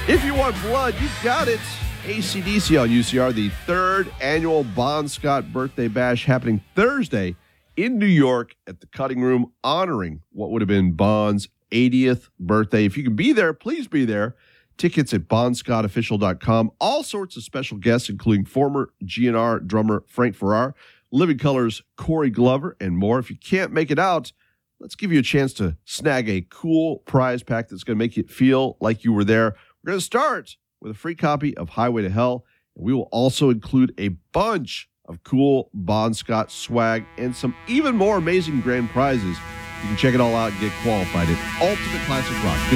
If you want blood, you've got it. AC/DC on UCR, the third annual Bon Scott Birthday Bash happening Thursday in New York at the Cutting Room, honoring what would have been Bon's 80th birthday. If you can be there, please be there. Tickets at bonscottofficial.com. All sorts of special guests, including former GNR drummer Frank Farrar, Living Colour's Corey Glover, and more. If you can't make it out, let's give you a chance to snag a cool prize pack that's going to make you feel like you were there. We're going to start with a free copy of Highway to Hell, and we will also include a bunch of cool Bon Scott swag and some even more amazing grand prizes. You can check it all out and get qualified at Ultimate Classic Rock.